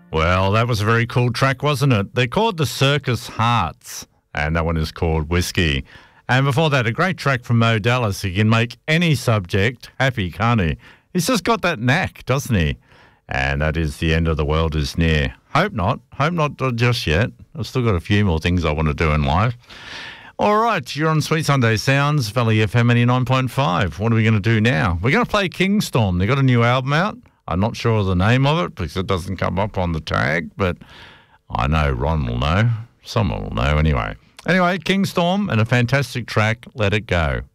Well, that was a very cool track, wasn't it? They're called the Circus Hearts, and that one is called Whiskey. And before that, a great track from Mo Dallas. He can make any subject happy, can't he? He's just got that knack, doesn't he? And that is The End of the World is Near. Hope not. Hope not just yet. I've still got a few more things I want to do in life. All right, you're on Sweet Sunday Sounds, Valley FM 89.5. What are we going to do now? We're going to play Kingstorm. They've got a new album out. I'm not sure of the name of it because it doesn't come up on the tag, but I know Ron will know. Someone will know anyway. Anyway, Kingstorm and a fantastic track, Let It Go.